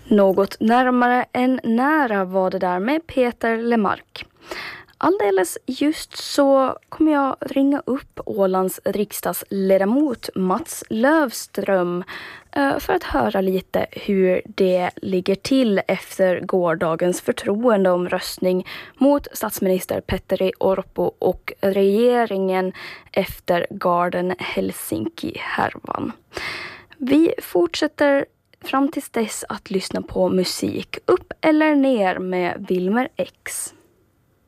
Något närmare än nära var det där med Peter Lemark. Alldeles just så kommer jag ringa upp Ålands riksdagsledamot Mats Löfström för att höra lite hur det ligger till efter gårdagens förtroendeomröstning mot statsminister Petteri Orpo och regeringen efter Garden Helsinki-härvan. Vi fortsätter fram tills dess att lyssna på musik. Upp eller ner med Wilmer X.